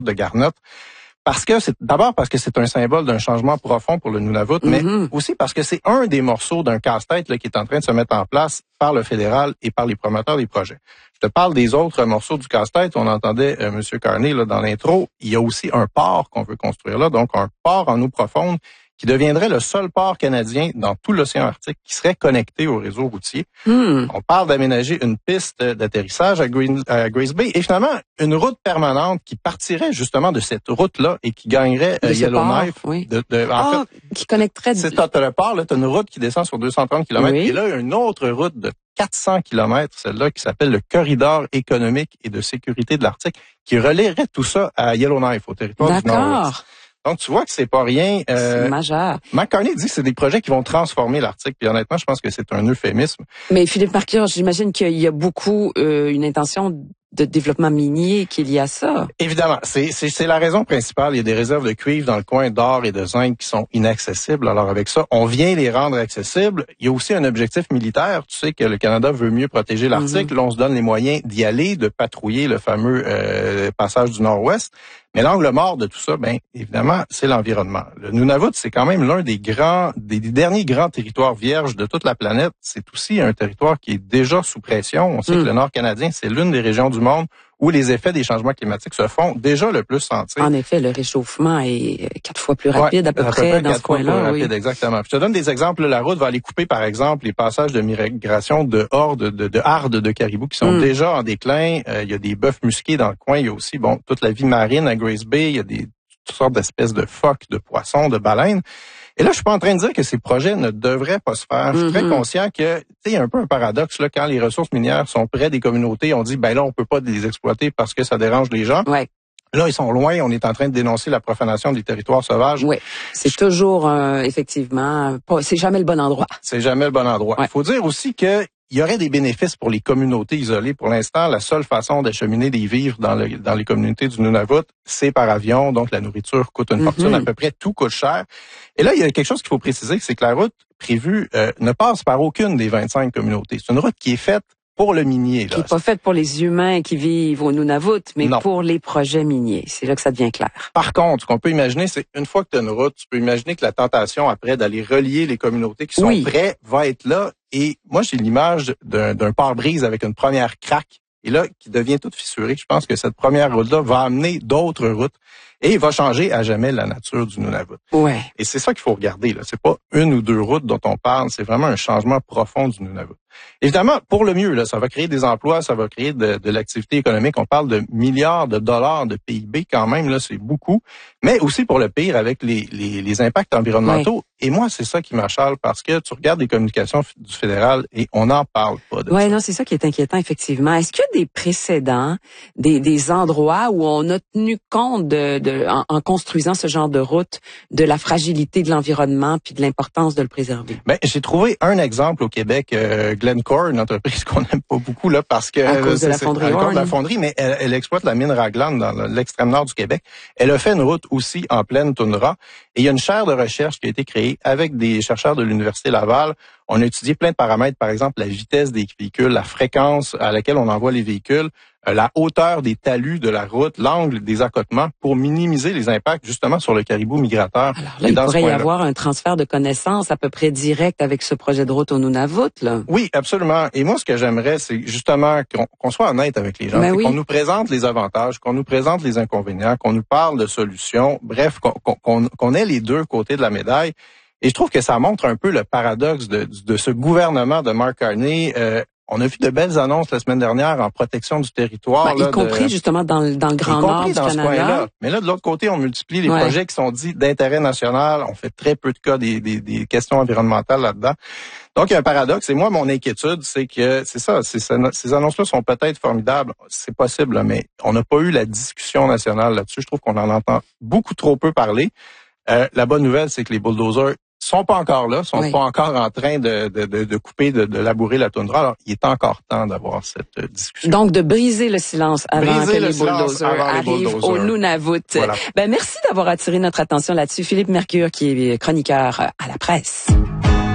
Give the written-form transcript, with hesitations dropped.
de Garnotte. Parce que c'est un symbole d'un changement profond pour le Nunavut, mais aussi parce que c'est un des morceaux d'un casse-tête là, qui est en train de se mettre en place par le fédéral et par les promoteurs des projets. Je te parle des autres morceaux du casse-tête. On entendait M. Carney là, dans l'intro. Il y a aussi un port qu'on veut construire là, donc un port en eau profonde qui deviendrait le seul port canadien dans tout l'océan Arctique qui serait connecté au réseau routier. On parle d'aménager une piste d'atterrissage à Grace Bay et finalement une route permanente qui partirait justement de cette route-là et qui gagnerait Yellowknife. Oui. En fait, qui connecterait... t'as le port, là, t'as une route qui descend sur 230 km oui. Et là, il y a une autre route de 400 km, celle-là qui s'appelle le Corridor économique et de sécurité de l'Arctique, qui relierait tout ça à Yellowknife, au territoire du Nord-Ouest. Donc, tu vois que c'est pas rien. C'est majeur. McCartney dit que c'est des projets qui vont transformer l'Arctique. Puis honnêtement, je pense que c'est un euphémisme. Mais Philippe Mercure, j'imagine qu'il y a beaucoup une intention de développement minier qu'il y a ça. Évidemment, c'est la raison principale. Il y a des réserves de cuivre dans le coin d'or et de zinc qui sont inaccessibles. Alors avec ça, on vient les rendre accessibles. Il y a aussi un objectif militaire. Tu sais que le Canada veut mieux protéger l'Arctique. Là, on se donne les moyens d'y aller, de patrouiller le fameux passage du Nord-Ouest. Mais l'angle mort de tout ça, bien évidemment, c'est l'environnement. Le Nunavut, c'est quand même l'un des derniers grands territoires vierges de toute la planète. C'est aussi un territoire qui est déjà sous pression. On sait que le Nord canadien, c'est l'une des régions du monde où les effets des changements climatiques se font déjà le plus sentir. En effet, le réchauffement est 4 fois plus rapide à peu près dans ce coin-là. Oui, exactement. Je te donne des exemples. La route va aller couper, par exemple, les passages de migration de hordes, de hardes de caribous qui sont déjà en déclin. Il y a des bœufs musqués dans le coin. Il y a aussi, toute la vie marine à Grace Bay. Il y a toutes sortes d'espèces de phoques, de poissons, de baleines. Et là, je suis pas en train de dire que ces projets ne devraient pas se faire. Je suis très conscient que, tu sais, il y a un peu un paradoxe, là, quand les ressources minières sont près des communautés, on dit, là, on peut pas les exploiter parce que ça dérange les gens. Ouais. Là, ils sont loin, on est en train de dénoncer la profanation des territoires sauvages. Oui, c'est toujours, effectivement, c'est jamais le bon endroit. C'est jamais le bon endroit. Il faut dire aussi que il y aurait des bénéfices pour les communautés isolées. Pour l'instant, la seule façon d'acheminer des vivres dans les communautés du Nunavut, c'est par avion. Donc, la nourriture coûte une fortune. À peu près tout coûte cher. Et là, il y a quelque chose qu'il faut préciser, c'est que la route prévue ne passe par aucune des 25 communautés. C'est une route qui est faite pour le minier. Qui n'est pas faite pour les humains qui vivent au Nunavut, mais pour les projets miniers. C'est là que ça devient clair. Par contre, ce qu'on peut imaginer, c'est une fois que tu as une route, tu peux imaginer que la tentation après d'aller relier les communautés qui sont prêtes va être là. Et moi, j'ai l'image d'un pare-brise avec une première craque et là, qui devient toute fissurée. Je pense que cette première route-là va amener d'autres routes et va changer à jamais la nature du Nunavut. Ouais. Et c'est ça qu'il faut regarder, là. C'est pas une ou deux routes dont on parle, c'est vraiment un changement profond du Nunavut. Évidemment, pour le mieux, là, ça va créer des emplois, ça va créer de l'activité économique. On parle de milliards de dollars de PIB quand même, là, c'est beaucoup. Mais aussi pour le pire, avec les impacts environnementaux. Ouais. Et moi, c'est ça qui m'achale parce que tu regardes les communications du fédéral et on n'en parle pas de ça. Non, c'est ça qui est inquiétant, effectivement. Est-ce qu'il y a des précédents, des endroits où on a tenu compte en construisant ce genre de route, de la fragilité de l'environnement puis de l'importance de le préserver? J'ai trouvé un exemple au Québec, Glencore, une entreprise qu'on n'aime pas beaucoup là parce que à cause de la fonderie, à cause de la fonderie, mais elle exploite la mine Raglan dans l'extrême nord du Québec. Elle a fait une route aussi en pleine toundra et il y a une chaire de recherche qui a été créée avec des chercheurs de l'Université Laval. On a étudié plein de paramètres, par exemple la vitesse des véhicules, la fréquence à laquelle on envoie les véhicules, la hauteur des talus de la route, l'angle des accotements pour minimiser les impacts justement sur le caribou migrateur. Alors là, il pourrait y avoir un transfert de connaissances à peu près direct avec ce projet de route au Nunavut, là. Oui, absolument. Et moi, ce que j'aimerais, c'est justement qu'on soit honnête avec les gens, qu'on nous présente les avantages, qu'on nous présente les inconvénients, qu'on nous parle de solutions, bref, qu'on ait les deux côtés de la médaille. Et je trouve que ça montre un peu le paradoxe de ce gouvernement de Mark Carney. On a vu de belles annonces la semaine dernière en protection du territoire. Y compris justement dans le Grand Nord du Canada. Mais là, de l'autre côté, on multiplie les projets qui sont dits d'intérêt national. On fait très peu de cas des questions environnementales là-dedans. Donc, il y a un paradoxe. Et moi, mon inquiétude, c'est que ces annonces-là sont peut-être formidables. C'est possible, là, mais on n'a pas eu la discussion nationale là-dessus. Je trouve qu'on en entend beaucoup trop peu parler. La bonne nouvelle, c'est que les bulldozers sont pas encore là, sont pas encore en train de couper, de labourer la toundra. Alors, il est encore temps d'avoir cette discussion. Donc, de briser le silence avant que les bulldozers arrivent au Nunavut. Voilà. Merci d'avoir attiré notre attention là-dessus. Philippe Mercure, qui est chroniqueur à la presse.